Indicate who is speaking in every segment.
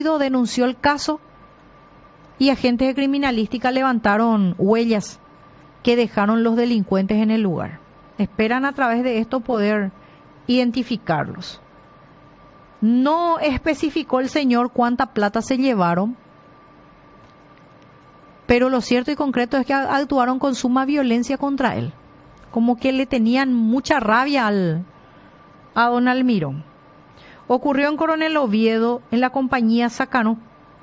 Speaker 1: denunció el caso y agentes de criminalística levantaron huellas que dejaron los delincuentes en el lugar. Esperan a través de esto poder identificarlos. No especificó el señor cuánta plata se llevaron, pero lo cierto y concreto es que actuaron con suma violencia contra él, como que le tenían mucha rabia a don Almirón. Ocurrió en Coronel Oviedo, en la compañía Sacano.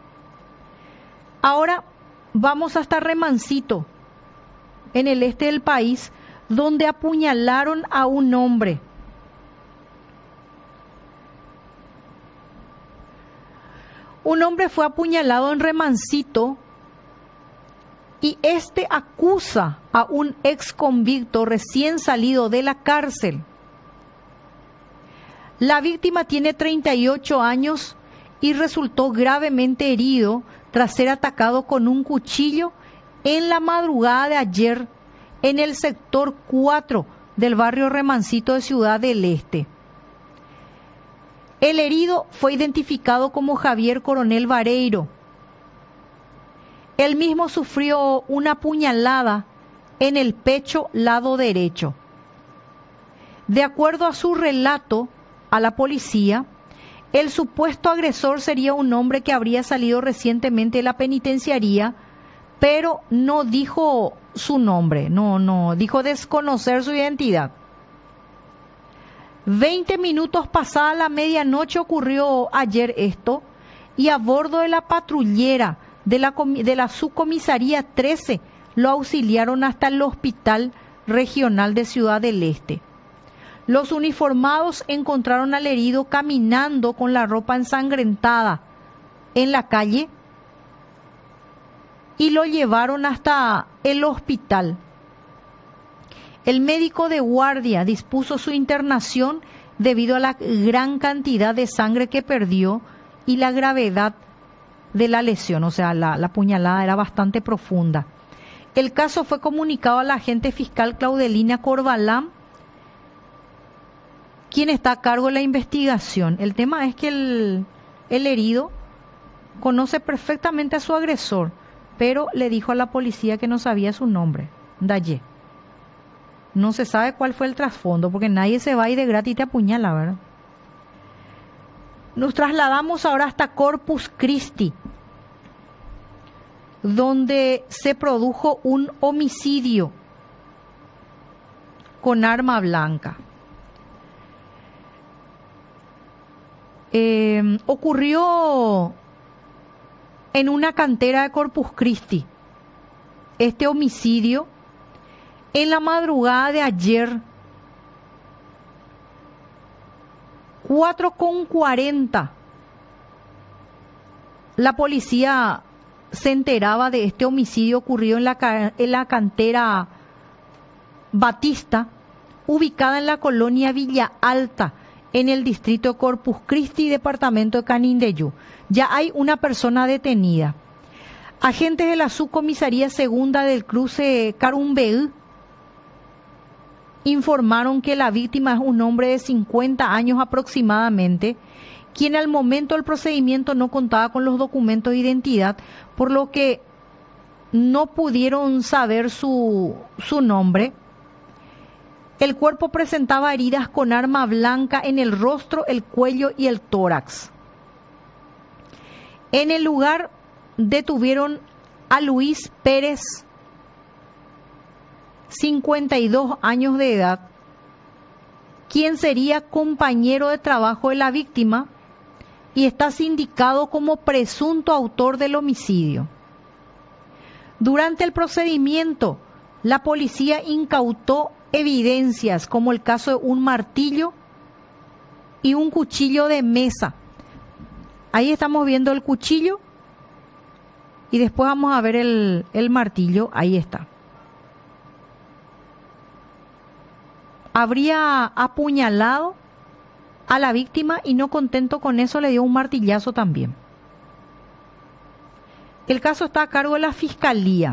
Speaker 1: Ahora vamos hasta Remancito, en el este del país, donde apuñalaron a un hombre. Un hombre fue apuñalado en Remancito y este acusa a un ex convicto recién salido de la cárcel. La víctima tiene 38 años y resultó gravemente herido tras ser atacado con un cuchillo en la madrugada de ayer en el sector 4 del barrio Remancito de Ciudad del Este. El herido fue identificado como Javier Coronel Vareiro. Él mismo sufrió una puñalada en el pecho lado derecho. De acuerdo a su relato a la policía, el supuesto agresor sería un hombre que habría salido recientemente de la penitenciaría, pero no dijo su nombre, no dijo desconocer su identidad. 20 minutos pasada la medianoche ocurrió ayer esto, y a bordo de la patrullera de la subcomisaría 13 lo auxiliaron hasta el Hospital Regional de Ciudad del Este. Los uniformados encontraron al herido caminando con la ropa ensangrentada en la calle y lo llevaron hasta el hospital. El médico de guardia dispuso su internación debido a la gran cantidad de sangre que perdió y la gravedad de la lesión, o sea, la puñalada era bastante profunda. El caso fue comunicado a la agente fiscal Claudelina Corbalán, quien está a cargo de la investigación. El tema es que el herido conoce perfectamente a su agresor, pero le dijo a la policía que no sabía su nombre, Daye. No se sabe cuál fue el trasfondo, porque nadie se va a ir de gratis y te apuñala, ¿verdad? Nos trasladamos ahora hasta Corpus Christi, donde se produjo un homicidio con arma blanca. Ocurrió en una cantera de Corpus Christi este homicidio en la madrugada de ayer, 4:40. La policía se enteraba de este homicidio ocurrido en la cantera Batista, ubicada en la colonia Villa Alta, en el distrito de Corpus Christi, departamento de Canindeyú. Ya hay una persona detenida. Agentes de la subcomisaría segunda del cruce Carumbeú informaron que la víctima es un hombre de 50 años aproximadamente, quien al momento del procedimiento no contaba con los documentos de identidad, por lo que no pudieron saber su nombre. El cuerpo presentaba heridas con arma blanca en el rostro, el cuello y el tórax. En el lugar detuvieron a Luis Pérez, 52 años de edad, quien sería compañero de trabajo de la víctima y está sindicado como presunto autor del homicidio. Durante el procedimiento, la policía incautó evidencias como el caso de un martillo y un cuchillo de mesa. Ahí estamos viendo el cuchillo y después vamos a ver el martillo. Ahí está. Habría apuñalado a la víctima y no contento con eso le dio un martillazo también. El caso está a cargo de la fiscalía.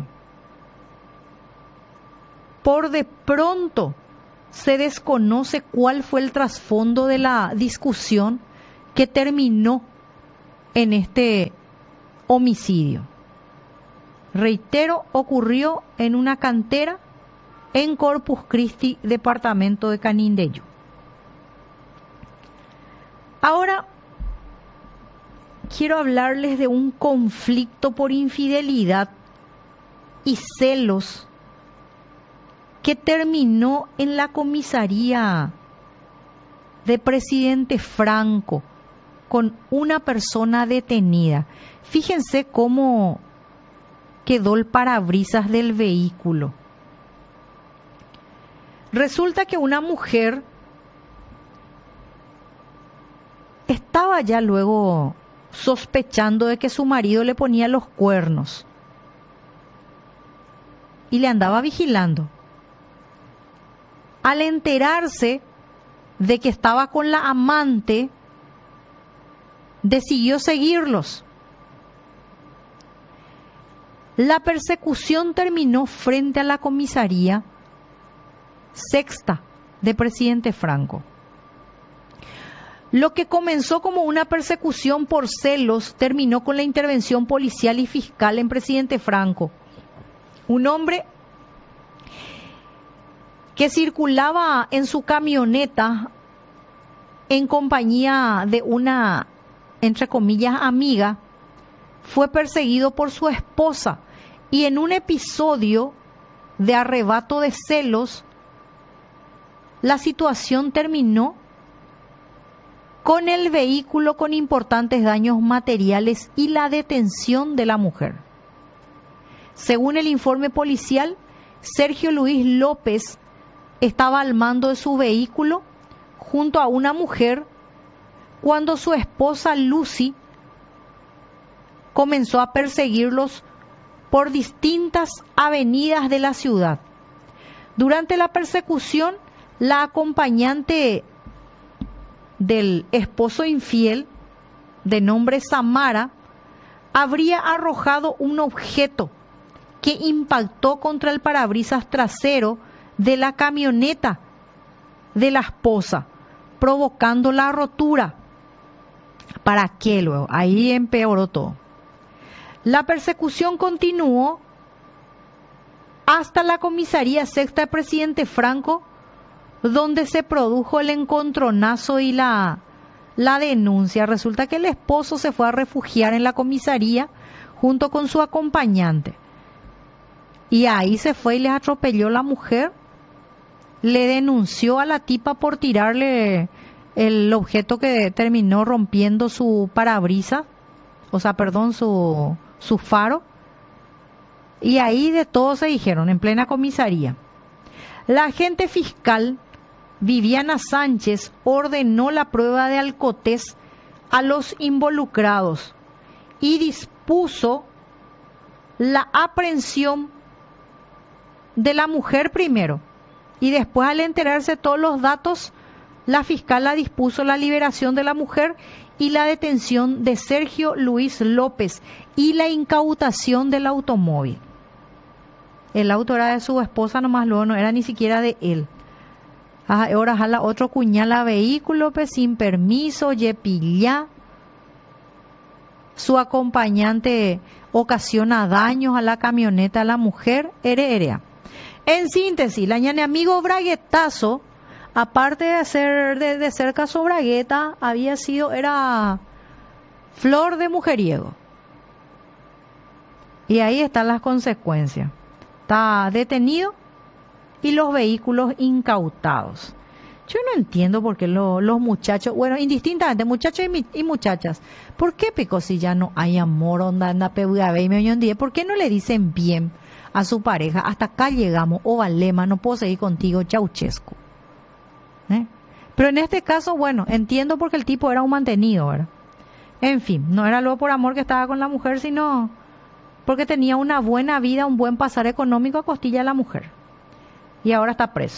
Speaker 1: Por de pronto se desconoce cuál fue el trasfondo de la discusión que terminó en este homicidio. Reitero, ocurrió en una cantera en Corpus Christi, departamento de Canindeyú. Ahora quiero hablarles de un conflicto por infidelidad y celos que terminó en la comisaría de Presidente Franco con una persona detenida. Fíjense cómo quedó el parabrisas del vehículo. Resulta que una mujer estaba ya luego sospechando de que su marido le ponía los cuernos y le andaba vigilando. Al enterarse de que estaba con la amante, decidió seguirlos. La persecución terminó frente a la comisaría sexta de Presidente Franco. Lo que comenzó como una persecución por celos terminó con la intervención policial y fiscal en Presidente Franco. Un hombre que circulaba en su camioneta en compañía de una, entre comillas, amiga, fue perseguido por su esposa y en un episodio de arrebato de celos, la situación terminó con el vehículo con importantes daños materiales y la detención de la mujer. Según el informe policial, Sergio Luis López estaba al mando de su vehículo junto a una mujer cuando su esposa Lucy comenzó a perseguirlos por distintas avenidas de la ciudad. Durante la persecución, la acompañante del esposo infiel, de nombre Samara, habría arrojado un objeto que impactó contra el parabrisas trasero de la camioneta de la esposa, provocando la rotura. ¿Para qué luego? Ahí empeoró todo. La persecución continuó hasta la comisaría sexta de Presidente Franco, donde se produjo el encontronazo y la denuncia. Resulta que el esposo se fue a refugiar en la comisaría junto con su acompañante. Y ahí se fue y les atropelló la mujer. Le denunció a la tipa por tirarle el objeto que terminó rompiendo su parabrisas, su faro. Y ahí de todo se dijeron en plena comisaría. La agente fiscal Viviana Sánchez ordenó la prueba de alcotés a los involucrados y dispuso la aprehensión de la mujer primero, y después, al enterarse de todos los datos, la fiscal dispuso la liberación de la mujer y la detención de Sergio Luis López y la incautación del automóvil. El auto era de su esposa nomás, luego no era ni siquiera de él. Ahora jala otro cuñala vehículo, pues, sin permiso, yepilla. Su acompañante ocasiona daños a la camioneta de la mujer, erea. En síntesis, la ñane amigo braguetazo, aparte de ser caso bragueta, era flor de mujeriego. Y ahí están las consecuencias. Está detenido y los vehículos incautados. Yo no entiendo por qué los muchachos, bueno, indistintamente, muchachos y muchachas, ¿por qué pico si ya no hay amor, onda, anda, ¿por qué no le dicen bien a su pareja? Hasta acá llegamos, o Valema, no puedo seguir contigo, Ceausescu. Pero en este caso, bueno, entiendo porque el tipo era un mantenido, ¿verdad? En fin, no era luego por amor que estaba con la mujer, sino porque tenía una buena vida, un buen pasar económico a costilla de la mujer. Y ahora está preso.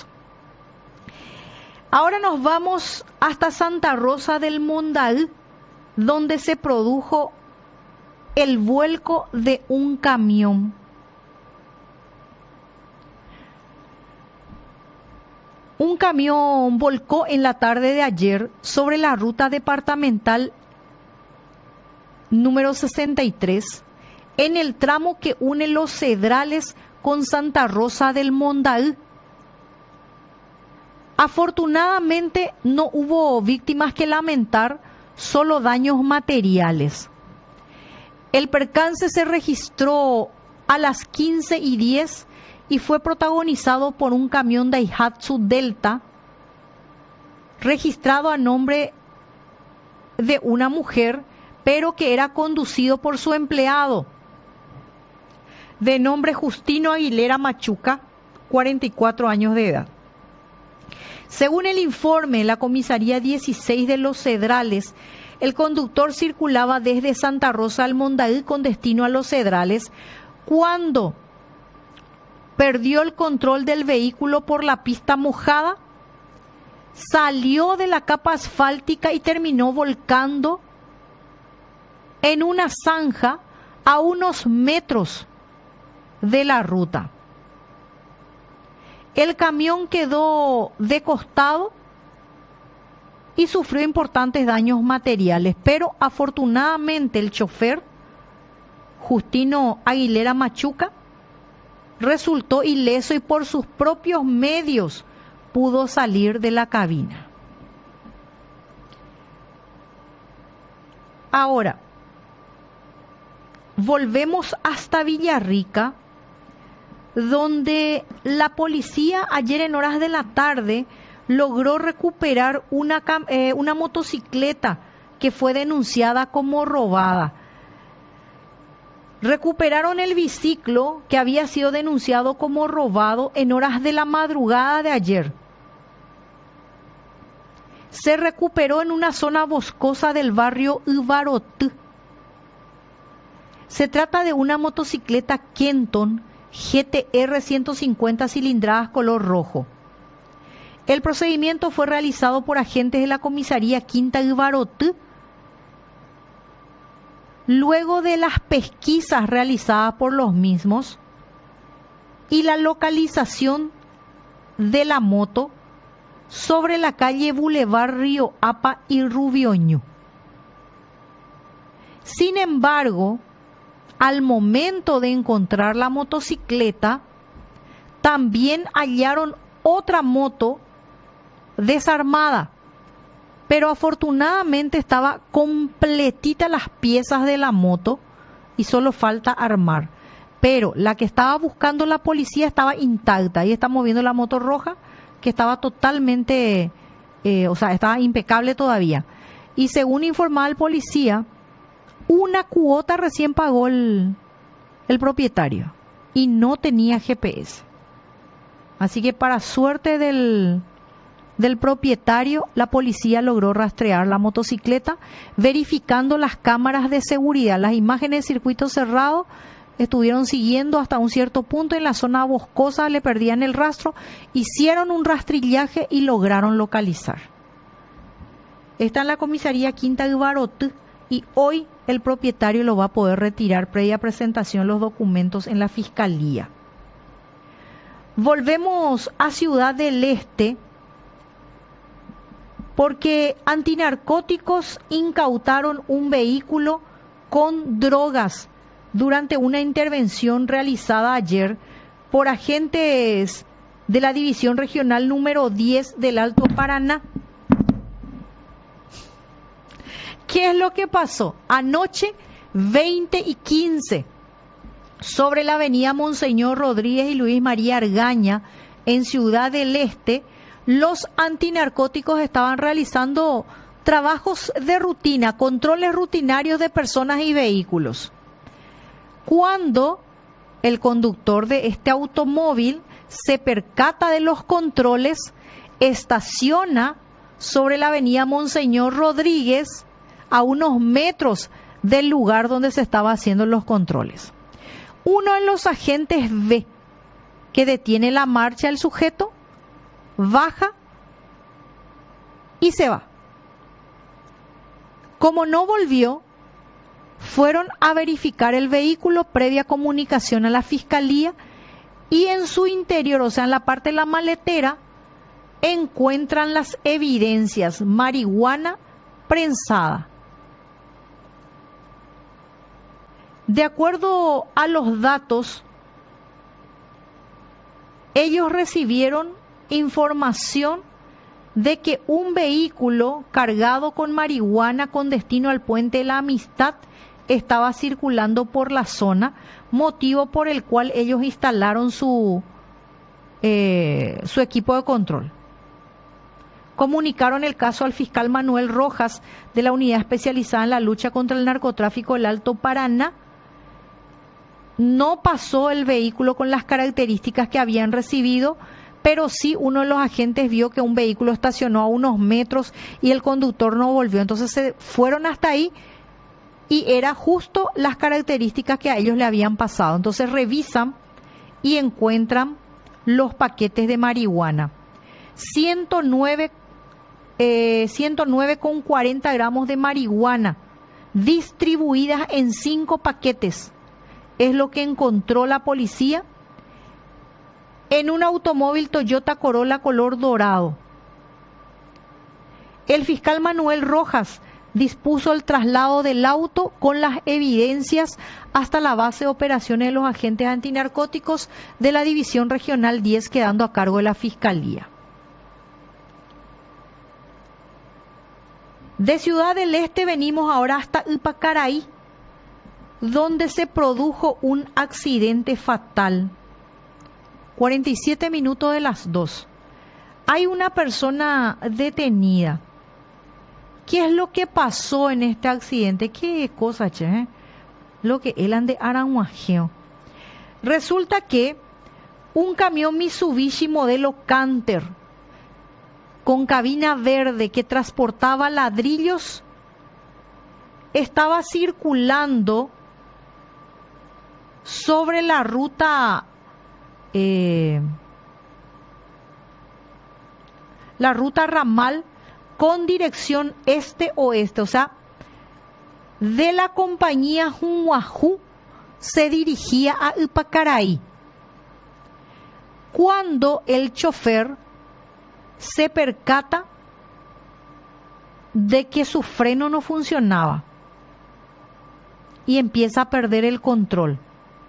Speaker 1: Ahora nos vamos hasta Santa Rosa del Mondal, donde se produjo el vuelco de un camión. Un camión volcó en la tarde de ayer sobre la ruta departamental número 63, en el tramo que une Los Cedrales con Santa Rosa del Mondaú. Afortunadamente no hubo víctimas que lamentar, solo daños materiales. El percance se registró a las 15:10 y fue protagonizado por un camión Daihatsu Delta registrado a nombre de una mujer, pero que era conducido por su empleado, de nombre Justino Aguilera Machuca, 44 años de edad. Según el informe, la comisaría 16 de Los Cedrales, el conductor circulaba desde Santa Rosa al Mondaú con destino a Los Cedrales cuando perdió el control del vehículo por la pista mojada, salió de la capa asfáltica y terminó volcando en una zanja a unos metros de la ruta. El camión quedó de costado y sufrió importantes daños materiales, pero afortunadamente el chofer, Justino Aguilera Machuca, resultó ileso y por sus propios medios pudo salir de la cabina. Ahora, volvemos hasta Villarrica, donde la policía ayer en horas de la tarde logró recuperar una motocicleta que fue denunciada como robada. Recuperaron el biciclo que había sido denunciado como robado en horas de la madrugada de ayer. Se recuperó en una zona boscosa del barrio Ibarotú. Se trata de una motocicleta Kenton GTR 150 cilindradas color rojo. El procedimiento fue realizado por agentes de la comisaría Quinta Ibarotú, luego de las pesquisas realizadas por los mismos y la localización de la moto sobre la calle Boulevard Río Apa y Rubioño. Sin embargo, al momento de encontrar la motocicleta, también hallaron otra moto desarmada, pero afortunadamente estaba completita las piezas de la moto y solo falta armar. Pero la que estaba buscando la policía estaba intacta. Ahí estamos viendo la moto roja que estaba totalmente, estaba impecable todavía. Y según informaba el policía, una cuota recién pagó el propietario y no tenía GPS. Así que para suerte del propietario, la policía logró rastrear la motocicleta, verificando las cámaras de seguridad. Las imágenes de circuito cerrado estuvieron siguiendo hasta un cierto punto en la zona boscosa, le perdían el rastro, hicieron un rastrillaje y lograron localizar. Está en la comisaría Quinta Ibarotú y hoy el propietario lo va a poder retirar previa presentación los documentos en la fiscalía. Volvemos a Ciudad del Este, porque antinarcóticos incautaron un vehículo con drogas durante una intervención realizada ayer por agentes de la División Regional número 10 del Alto Paraná. ¿Qué es lo que pasó? Anoche, 20:15, sobre la avenida Monseñor Rodríguez y Luis María Argaña, en Ciudad del Este, los antinarcóticos estaban realizando trabajos de rutina, controles rutinarios de personas y vehículos, cuando el conductor de este automóvil se percata de los controles, estaciona sobre la avenida Monseñor Rodríguez a unos metros del lugar donde se estaban haciendo los controles. Uno de los agentes ve que detiene la marcha del sujeto, baja y se va. Como no volvió, fueron a verificar el vehículo previa comunicación a la fiscalía y en su interior, o sea, en la parte de la maletera, encuentran las evidencias: marihuana prensada, De acuerdo a los datos, ellos recibieron información de que un vehículo cargado con marihuana con destino al Puente de la Amistad estaba circulando por la zona, motivo por el cual ellos instalaron su equipo de control. Comunicaron el caso al fiscal Manuel Rojas de la Unidad Especializada en la Lucha contra el Narcotráfico del Alto Paraná. No pasó el vehículo con las características que habían recibido, pero sí uno de los agentes vio que un vehículo estacionó a unos metros y el conductor no volvió. Entonces se fueron hasta ahí y era justo las características que a ellos le habían pasado. Entonces revisan y encuentran los paquetes de marihuana. 109,40 gramos de marihuana distribuidas en 5 paquetes. Es lo que encontró la policía en un automóvil Toyota Corolla color dorado. El fiscal Manuel Rojas dispuso el traslado del auto con las evidencias hasta la base de operaciones de los agentes antinarcóticos de la División Regional 10, quedando a cargo de la Fiscalía. De Ciudad del Este venimos ahora hasta Ypacaraí, donde se produjo un accidente fatal. 47 minutos de las 2. Hay una persona detenida. ¿Qué es lo que pasó en este accidente? ¿Qué cosa, che? Lo que él ande aranguajeo. Resulta que un camión Mitsubishi modelo Canter con cabina verde que transportaba ladrillos estaba circulando sobre la ruta ramal con dirección este-oeste, o sea, de la compañía Junhuajú se dirigía a Ypacaraí, cuando el chofer se percata de que su freno no funcionaba y empieza a perder el control.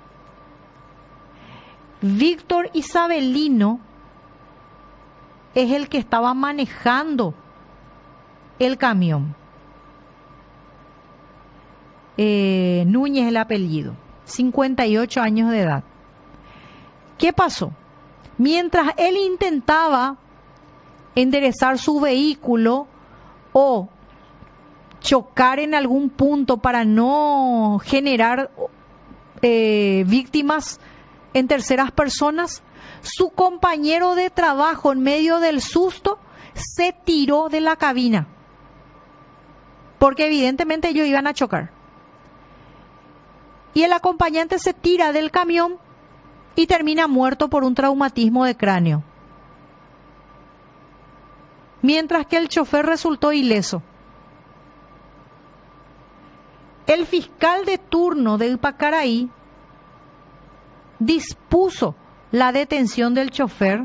Speaker 1: Víctor Isabelino es el que estaba manejando el camión. Núñez el apellido, 58 años de edad. ¿Qué pasó? Mientras él intentaba enderezar su vehículo o chocar en algún punto para no generar víctimas en terceras personas, su compañero de trabajo, en medio del susto, se tiró de la cabina, porque evidentemente ellos iban a chocar. Y el acompañante se tira del camión y termina muerto por un traumatismo de cráneo, mientras que el chofer resultó ileso. El fiscal de turno de Ypacaraí dispuso la detención del chofer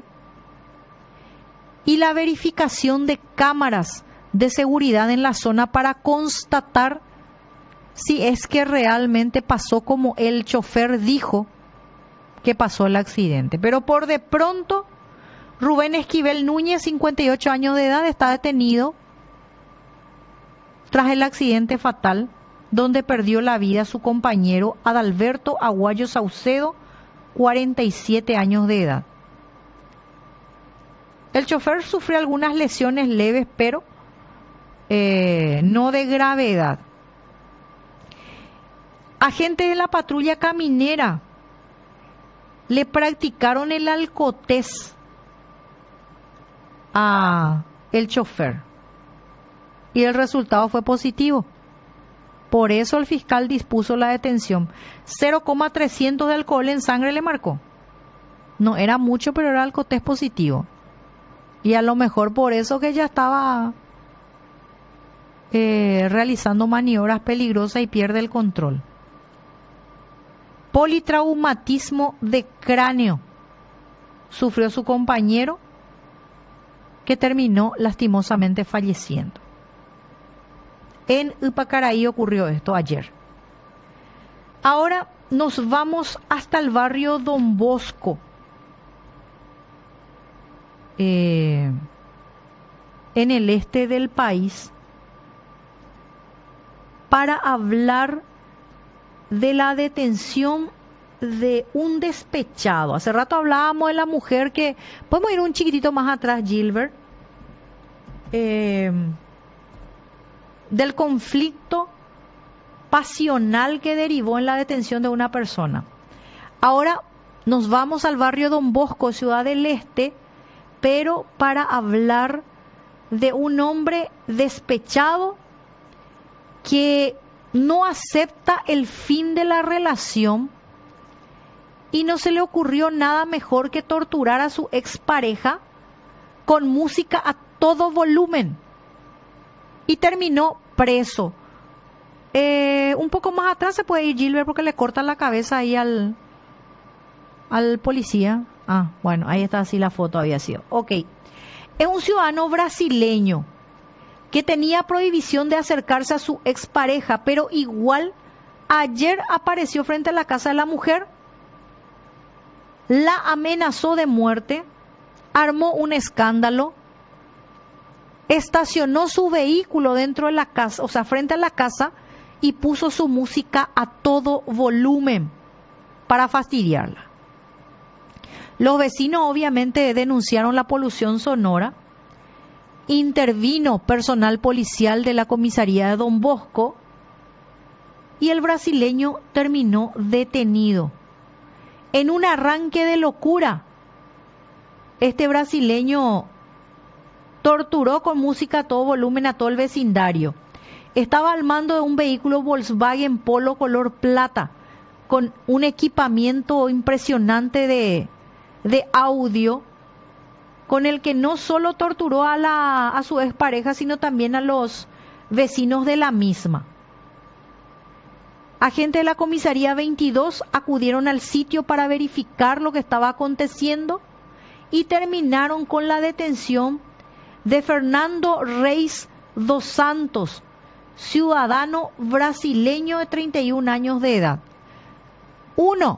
Speaker 1: y la verificación de cámaras de seguridad en la zona para constatar si es que realmente pasó como el chofer dijo que pasó el accidente. Pero por de pronto, Rubén Esquivel Núñez, 58 años de edad, está detenido tras el accidente fatal donde perdió la vida su compañero Adalberto Aguayo Saucedo, 47 años de edad. El chofer sufrió algunas lesiones leves, pero no de gravedad. Agentes de la patrulla caminera le practicaron el alcotés a el chofer y el resultado fue positivo. Por eso el fiscal dispuso la detención. 0,300 de alcohol en sangre le marcó. No era mucho, pero era alcotés positivo. Y a lo mejor por eso que ya estaba realizando maniobras peligrosas y pierde el control. Politraumatismo de cráneo sufrió su compañero, que terminó lastimosamente falleciendo. En Ypacaraí ocurrió esto ayer. Ahora nos vamos hasta el barrio Don Bosco, en el este del país, para hablar de la detención de un despechado. Hace rato hablábamos de la mujer que... Podemos ir un chiquitito más atrás, Gilbert. Del conflicto pasional que derivó en la detención de una persona. Ahora nos vamos al barrio Don Bosco, Ciudad del Este, pero para hablar de un hombre despechado que no acepta el fin de la relación y no se le ocurrió nada mejor que torturar a su expareja con música a todo volumen y terminó preso. Un poco más atrás se puede ir, Gilbert, porque le cortan la cabeza ahí al policía. Ah, bueno, ahí está, así la foto había sido. Ok. Es un ciudadano brasileño que tenía prohibición de acercarse a su expareja, pero igual ayer apareció frente a la casa de la mujer, la amenazó de muerte, armó un escándalo, estacionó su vehículo dentro de la casa, o sea, frente a la casa, y puso su música a todo volumen para fastidiarla. Los vecinos obviamente denunciaron la polución sonora. Intervino personal policial de la comisaría de Don Bosco y el brasileño terminó detenido. En un arranque de locura, este brasileño torturó con música a todo volumen a todo el vecindario. Estaba al mando de un vehículo Volkswagen Polo color plata, con un equipamiento impresionante de audio, con el que no solo torturó a su expareja, sino también a los vecinos de la misma. Agentes de la comisaría 22 acudieron al sitio para verificar lo que estaba aconteciendo y terminaron con la detención de Fernando Reis dos Santos, ciudadano brasileño de 31 años de edad. 1.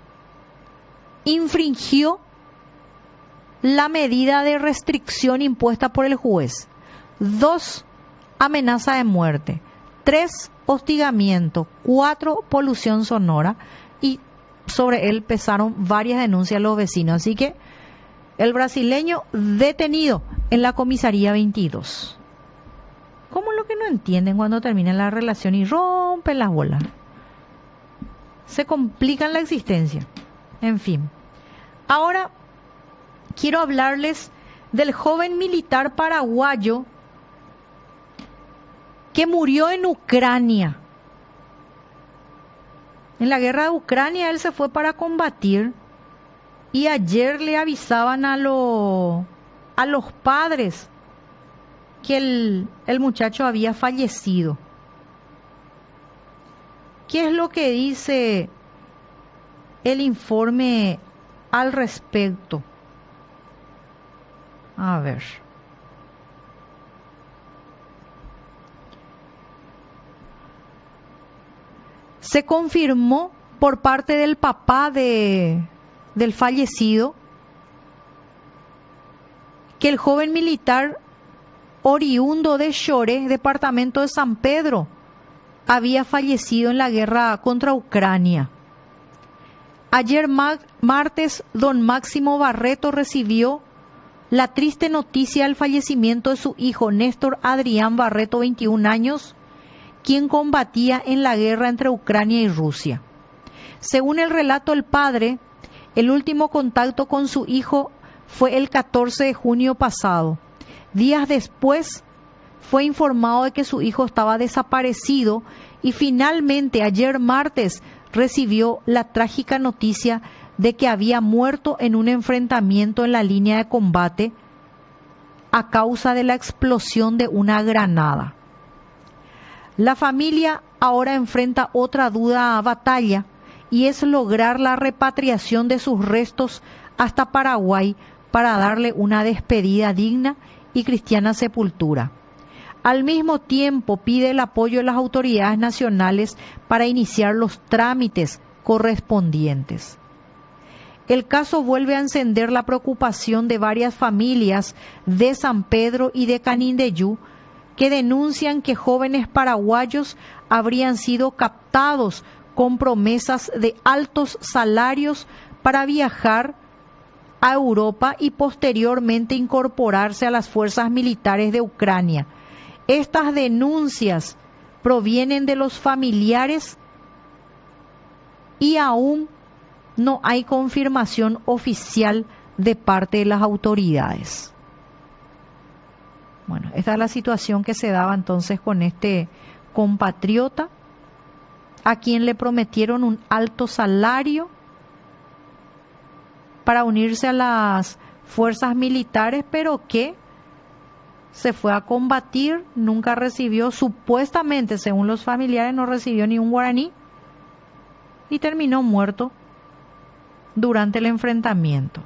Speaker 1: Infringió la medida de restricción impuesta por el juez. 2. Amenaza de muerte. 3. Hostigamiento. 4. Polución sonora. Y sobre él pesaron varias denuncias de los vecinos. Así que el brasileño detenido en la comisaría 22. ¿Cómo lo que no entienden cuando terminan la relación y rompen las bolas? Se complican la existencia. En fin. Ahora quiero hablarles del joven militar paraguayo que murió en Ucrania. En la guerra de Ucrania él se fue para combatir y ayer le avisaban a los padres que el muchacho había fallecido. ¿Qué es lo que dice el informe al respecto? A ver. Se confirmó por parte del papá del fallecido que el joven militar oriundo de Choré, departamento de San Pedro, había fallecido en la guerra contra Ucrania. Ayer martes, don Máximo Barreto recibió la triste noticia del fallecimiento de su hijo Néstor Adrián Barreto, 21 años, quien combatía en la guerra entre Ucrania y Rusia. Según el relato del padre, el último contacto con su hijo fue el 14 de junio pasado. Días después fue informado de que su hijo estaba desaparecido y finalmente ayer martes recibió la trágica noticia de que había muerto en un enfrentamiento en la línea de combate a causa de la explosión de una granada. La familia ahora enfrenta otra dura batalla y es lograr la repatriación de sus restos hasta Paraguay para darle una despedida digna y cristiana sepultura. Al mismo tiempo, pide el apoyo de las autoridades nacionales para iniciar los trámites correspondientes. El caso vuelve a encender la preocupación de varias familias de San Pedro y de Canindeyú que denuncian que jóvenes paraguayos habrían sido captados con promesas de altos salarios para viajar a Europa y posteriormente incorporarse a las fuerzas militares de Ucrania. Estas denuncias provienen de los familiares y aún no hay confirmación oficial de parte de las autoridades. Bueno, esta es la situación que se daba entonces con este compatriota a quien le prometieron un alto salario para unirse a las fuerzas militares, pero que se fue a combatir, nunca recibió, supuestamente, según los familiares, no recibió ni un guaraní y terminó muerto durante el enfrentamiento.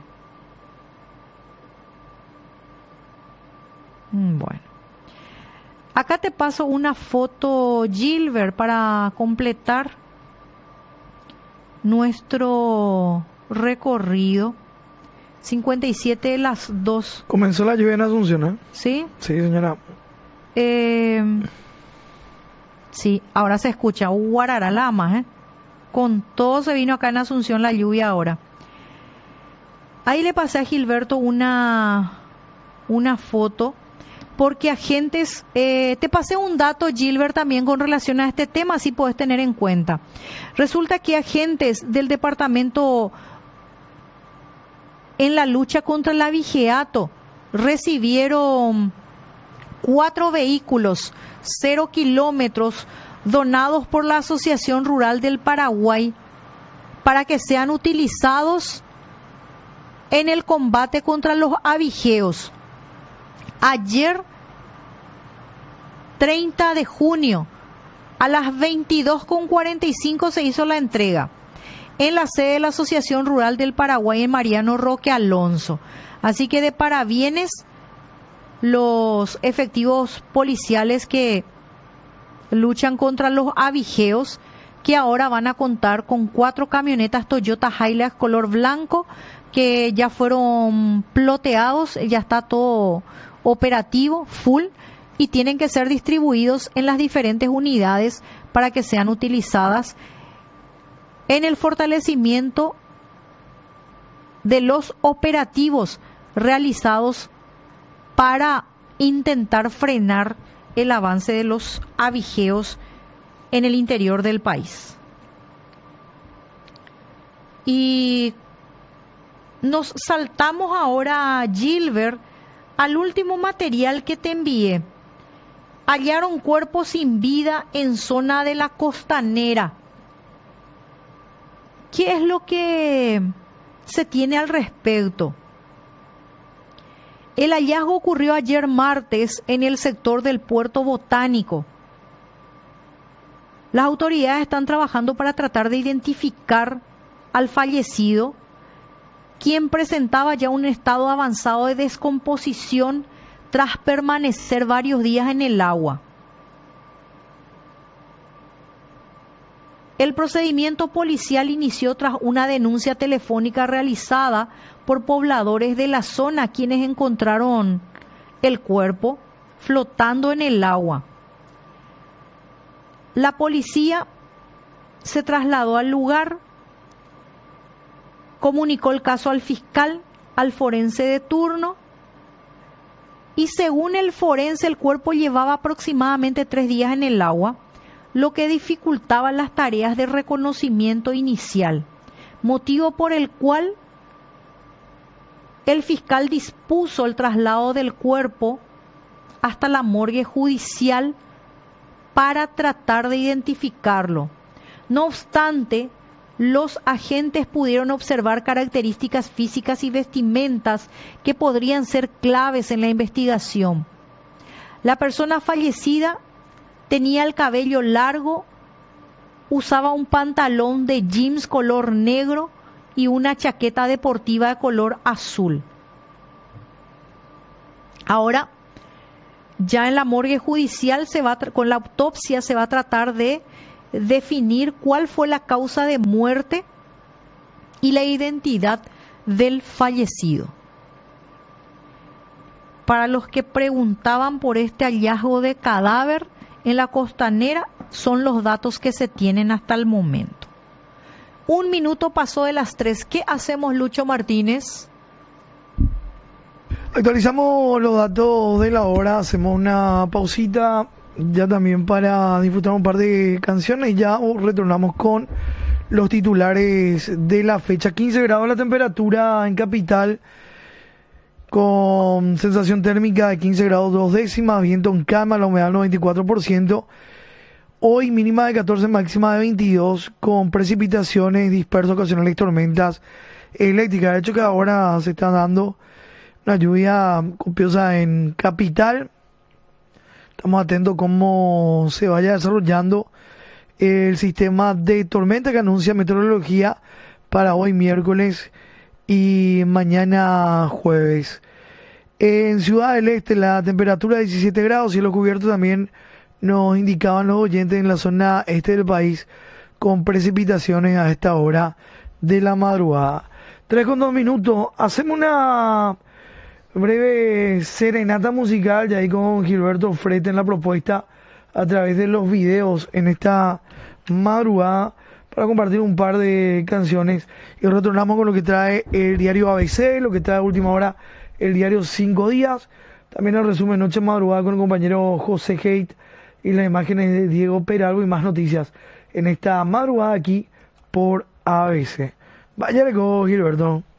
Speaker 1: Bueno, acá te paso una foto, Gilbert, para completar nuestro recorrido. 57 de las 2.
Speaker 2: Comenzó la lluvia en Asunción, ¿eh?
Speaker 1: ¿Sí?
Speaker 2: Sí, señora.
Speaker 1: Sí, ahora se escucha Guararalama, ¿eh? Con todo se vino acá en Asunción la lluvia ahora. Ahí le pasé a Gilberto una foto, porque agentes, te pasé un dato, Gilbert, también con relación a este tema, así puedes tener en cuenta. Resulta que agentes del departamento en la lucha contra el abigeato recibieron 4 vehículos, 0 kilómetros, donados por la Asociación Rural del Paraguay para que sean utilizados en el combate contra los abigeos. Ayer, 30 de junio, a las 22:45 se hizo la entrega en la sede de la Asociación Rural del Paraguay en Mariano Roque Alonso. Así que de parabienes los efectivos policiales que luchan contra los abigeos, que ahora van a contar con 4 camionetas Toyota Hilux color blanco que ya fueron ploteados, ya está todo operativo, full, y tienen que ser distribuidos en las diferentes unidades para que sean utilizadas en el fortalecimiento de los operativos realizados para intentar frenar el avance de los abigeos en el interior del país. Y nos saltamos ahora, Gilbert, al último material que te envié. Hallaron cuerpos sin vida en zona de la Costanera. ¿Qué es lo que se tiene al respecto? El hallazgo ocurrió ayer martes en el sector del Puerto Botánico. Las autoridades están trabajando para tratar de identificar al fallecido, quien presentaba ya un estado avanzado de descomposición tras permanecer varios días en el agua. El procedimiento policial inició tras una denuncia telefónica realizada por pobladores de la zona, quienes encontraron el cuerpo flotando en el agua. La policía se trasladó al lugar, comunicó el caso al fiscal, al forense de turno, y según el forense, el cuerpo llevaba aproximadamente 3 días en el agua, lo que dificultaba las tareas de reconocimiento inicial, motivo por el cual el fiscal dispuso el traslado del cuerpo hasta la morgue judicial para tratar de identificarlo. No obstante, los agentes pudieron observar características físicas y vestimentas que podrían ser claves en la investigación. La persona fallecida tenía el cabello largo, usaba un pantalón de jeans color negro y una chaqueta deportiva de color azul. Ahora, Ya en la morgue judicial con la autopsia se va a tratar de definir cuál fue la causa de muerte y la identidad del fallecido. Para los que preguntaban por este hallazgo de cadáver en la Costanera, son los datos que se tienen hasta el momento. 1 minuto pasó de las 3. ¿Qué hacemos, Lucho Martínez?
Speaker 2: Actualizamos los datos de la hora, hacemos una pausita ya también para disfrutar un par de canciones y ya retornamos con los titulares de la fecha. 15 grados la temperatura en capital, con sensación térmica de 15 grados 2 décimas, viento en calma, la humedad del 94%. Hoy mínima de 14, máxima de 22, con precipitaciones dispersas, ocasionales tormentas eléctricas. De hecho que ahora se está dando una lluvia copiosa en capital. Estamos atentos cómo se vaya desarrollando el sistema de tormenta que anuncia meteorología para hoy miércoles y mañana jueves. En Ciudad del Este la temperatura de 17 grados, cielo cubierto también nos indicaban los oyentes en la zona este del país, con precipitaciones a esta hora de la madrugada. 3:02, hacemos una breve serenata musical ya ahí con Gilberto Frete en la propuesta a través de los videos en esta madrugada para compartir un par de canciones y retornamos con lo que trae el diario ABC, lo que trae a última hora el diario 5 Días, también el resumen Noche Madrugada con el compañero José Haidt y las imágenes de Diego Peralvo y más noticias en esta madrugada aquí por ABC. Vaya con Gilberto.